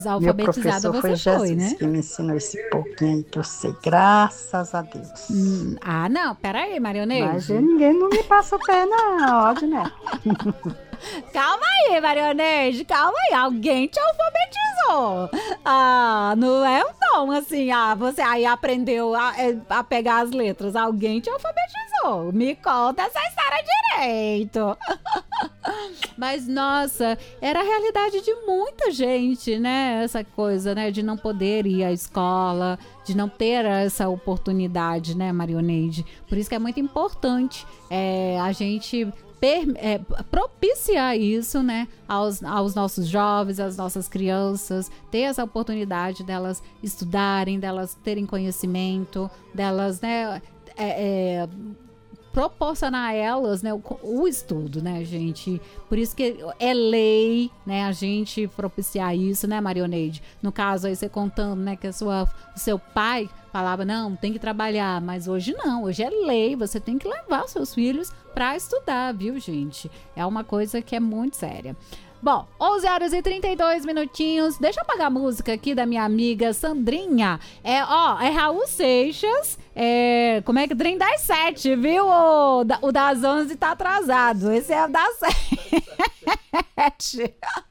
Meu Alfabetizada professor você foi foi, Jesus né? que me ensinou esse pouquinho aí que eu sei, graças a Deus. Ah, não, peraí, Mas Marionete. ninguém não me passa o pé, não, ó, né? Calma aí, Marionete, calma aí. Alguém te alfabetizou. Ah, não é um dom assim, você aí aprendeu a pegar as letras. Alguém te alfabetizou. Me conta essa história direito. Mas, nossa, era a realidade de muita gente, né? Essa coisa, né? De não poder ir à escola, de não ter essa oportunidade, né, Marioneide? Por isso que é muito importante a gente propiciar isso, né, aos nossos jovens, às nossas crianças, ter essa oportunidade delas estudarem, delas terem conhecimento, delas, né, proporcionar a elas, né, o estudo, né, gente? Por isso que é lei, né, a gente propiciar isso, né, Marioneide? No caso aí você contando, né, que o seu pai falava, não, tem que trabalhar, mas hoje não, hoje é lei, você tem que levar seus filhos para estudar, viu, gente? É uma coisa que é muito séria. Bom, 11 horas e 32 minutinhos. Deixa eu apagar a música aqui da minha amiga Sandrinha. É Raul Seixas. Como é que? Trem das 7, viu? O das 11 tá atrasado. Esse é o das 7.